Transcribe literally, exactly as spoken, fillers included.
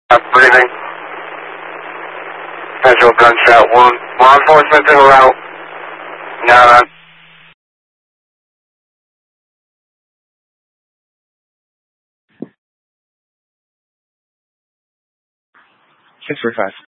Uh, breathing. Visual gunshot wound. Law enforcement to the route. Nada. six forty-five.